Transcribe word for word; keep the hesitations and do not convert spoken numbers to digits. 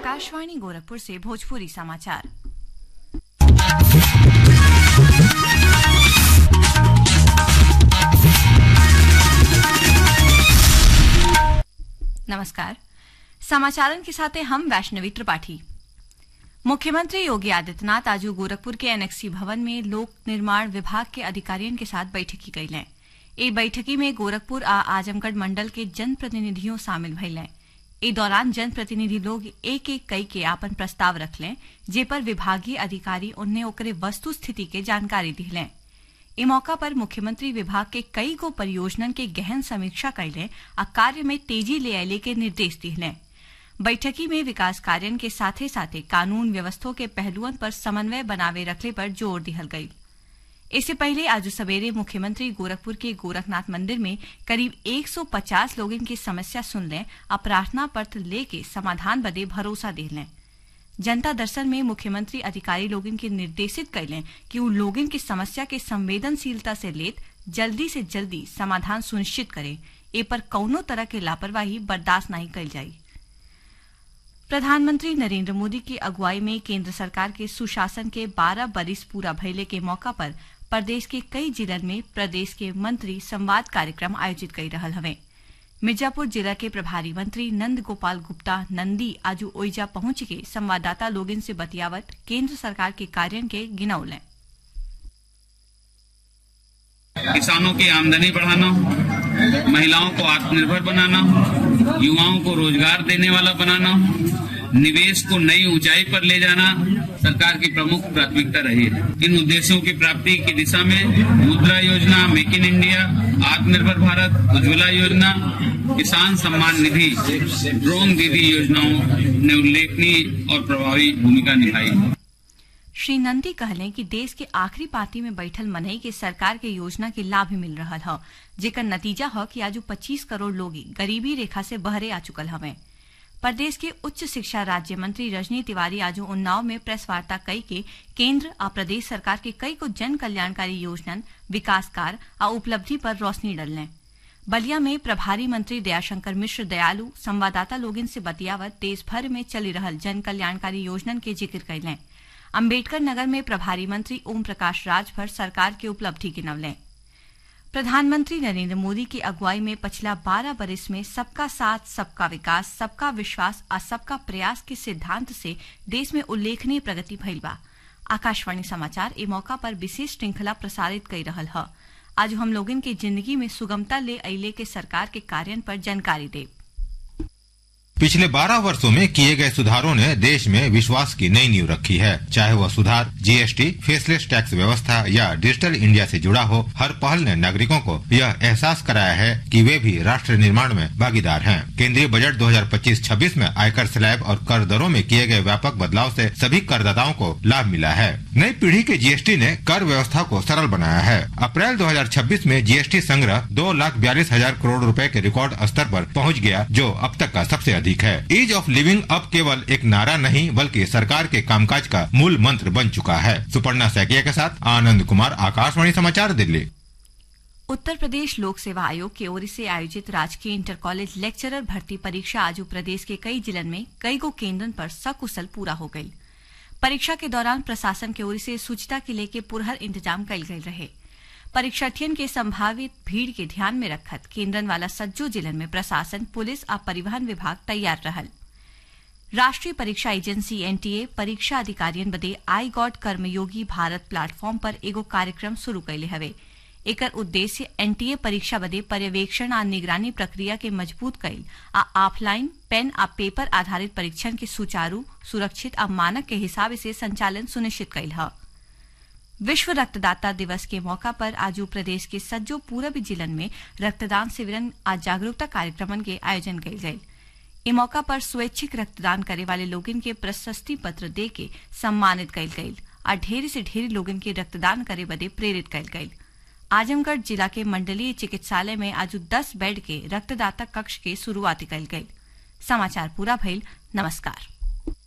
आकाशवाणी गोरखपुर से भोजपुरी समाचार। नमस्कार, समाचारन के साथ हम वैष्णवी त्रिपाठी। मुख्यमंत्री योगी आदित्यनाथ आज गोरखपुर के एनेक्सी भवन में लोक निर्माण विभाग के अधिकारियों के साथ बैठकी कइलें। ए बैठकी में गोरखपुर आ आजमगढ़ मंडल के जनप्रतिनिधियों शामिल भइलें। ए दौरान जनप्रतिनिधि लोग एक एक कई के आपन प्रस्ताव रखलें, जे पर विभागीय अधिकारी उन्हें ओकरे वस्तु स्थिति के जानकारी दिलें। ए मौका पर मुख्यमंत्री विभाग के कई गो परियोजनन के गहन समीक्षा कइलें आ कार्य में तेजी ले आइले के निर्देश दिलें। बैठकी में विकास कार्यों के साथे साथे कानून व्यवस्था के पहलुओं पर समन्वय बनावे रखले पर जोर दिहल गई। इससे पहले आज सवेरे मुख्यमंत्री गोरखपुर के गोरखनाथ मंदिर में करीब एक सौ पचास लोगों की समस्या सुन लें और प्रार्थना पत्र लेके समाधान बदे भरोसा दे लें। जनता दर्शन में मुख्यमंत्री अधिकारी लोगों के निर्देशित कैलें कि उन लोगों की समस्या के संवेदनशीलता से लेत जल्दी से जल्दी समाधान सुनिश्चित करें। ए पर कौनो तरह के लापरवाही बर्दाश्त नहीं कल जाये। प्रधानमंत्री नरेंद्र मोदी की अगुवाई में केंद्र सरकार के सुशासन के बारह बरिस पूरा भइले के मौका पर प्रदेश के कई जिलन में प्रदेश के मंत्री संवाद कार्यक्रम आयोजित कर रहल हवे। मिर्जापुर जिला के प्रभारी मंत्री नंद गोपाल गुप्ता नंदी आज ओइजा पहुंच के संवाददाता लोगन से बतियावत केंद्र सरकार के कार्यों के गिनौलें। किसानों की आमदनी बढ़ाना, महिलाओं को आत्मनिर्भर बनाना, युवाओं को रोजगार देने वाला बनाना, निवेश को नई ऊंचाई पर ले जाना सरकार की प्रमुख प्राथमिकता रही है। इन उद्देश्यों की प्राप्ति की दिशा में मुद्रा योजना, मेक इन इंडिया, आत्मनिर्भर भारत, उज्ज्वला योजना, किसान सम्मान निधि, ड्रोन दीदी योजनाओं ने उल्लेखनीय और प्रभावी भूमिका निभाई। श्री नंदी कहलें कि देश के आखिरी पार्टी में बैठल मनई के सरकार के योजना के लाभ मिल रहा है, जेकर नतीजा है कि आज पच्चीस करोड़ लोग गरीबी रेखा से बहरे आ चुकल हवें। प्रदेश के उच्च शिक्षा राज्य मंत्री रजनी तिवारी आज उन्नाव में प्रेस वार्ता कई के केंद्र और प्रदेश सरकार के कई को जन कल्याणकारी योजनन, विकास कार्य और उपलब्धि पर रोशनी डलने। बलिया में प्रभारी मंत्री दयाशंकर मिश्र दयालु संवाददाता लोगन से बतियावत देश भर में चली रहल जन कल्याणकारी योजनन के जिक्र कैलें। अम्बेडकर नगर में प्रभारी मंत्री ओम प्रकाश राजभर सरकार के उपलब्धि गिनवलें। प्रधानमंत्री नरेंद्र मोदी की अगुवाई में पिछला बारह बरिस में सबका साथ, सबका विकास, सबका विश्वास और सबका प्रयास के सिद्धांत से देश में उल्लेखनीय प्रगति भइल बा। आकाशवाणी समाचार ए मौका पर विशेष श्रृंखला प्रसारित कर रहल है। आज हम लोगन के जिंदगी में सुगमता ले अइले के सरकार के कार्यों पर जानकारी दे। पिछले बारह वर्षों में किए गए सुधारों ने देश में विश्वास की नई नींव रखी है। चाहे वह सुधार जीएसटी, फेसलेस टैक्स व्यवस्था या डिजिटल इंडिया से जुड़ा हो, हर पहल ने नागरिकों को यह एहसास कराया है कि वे भी राष्ट्र निर्माण में भागीदार हैं। केंद्रीय बजट दो हज़ार पच्चीस छब्बीस में आयकर स्लैब और कर दरों में किए गए व्यापक बदलाव से सभी करदाताओं को लाभ मिला है। नई पीढ़ी के जीएसटी ने कर व्यवस्था को सरल बनाया है। अप्रैल दो हज़ार छब्बीस में जीएसटी संग्रह दो लाख बयालीस हजार करोड़ रुपए के रिकॉर्ड स्तर पर पहुंच गया, जो अब तक का सबसे अधिक है। ईज ऑफ लिविंग अब केवल एक नारा नहीं बल्कि सरकार के कामकाज का मूल मंत्र बन चुका है। सुपर्णा सैकिया के साथ आनंद कुमार, आकाशवाणी समाचार, दिल्ली। उत्तर प्रदेश लोक सेवा आयोग की ओर से आयोजित राजकीय इंटर कॉलेज लेक्चरर भर्ती परीक्षा आज प्रदेश के कई जिलन में कई गो केंद्रन पर सकुशल पूरा हो गई। परीक्षा के दौरान प्रशासन की ओर से स्वच्छता के लेके पुरहर इंतजाम कल गये रहे। परीक्षार्थियों के संभावित भीड़ के ध्यान में रखत केंद्रन वाला सज्जो जिलन में प्रशासन, पुलिस और परिवहन विभाग तैयार रहल। राष्ट्रीय परीक्षा एजेंसी एनटीए परीक्षा अधिकारियों बदे आई गॉड कर्मयोगी भारत प्लेटफॉर्म पर एगो कार्यक्रम शुरू कैले हवे। एकर उद्देश्य एनटीए परीक्षा बदे पर्यवेक्षण और निगरानी प्रक्रिया के मजबूत कैल आ ऑफलाइन पेन आ पेपर आधारित परीक्षण के सुचारू, सुरक्षित और मानक के हिसाब से संचालन सुनिश्चित कैल है। विश्व रक्तदाता दिवस के मौका पर आज प्रदेश के सज्जो पूर्वी जिलन में रक्तदान शिविरन आ जागरूकता कार्यक्रमन के आयोजन कल गये। इस मौका पर स्वैच्छिक रक्तदान करे वाले लोगन के प्रशस्ति पत्र दे के सम्मानित कल गये और ढेर से ढेर लोगन के रक्तदान करे बदे प्रेरित कल गये। आजमगढ़ जिला के मंडलीय चिकित्सालय में आज दस बेड के रक्तदाता कक्ष के शुरुआत कल गये। समाचार पूरा भइल। नमस्कार।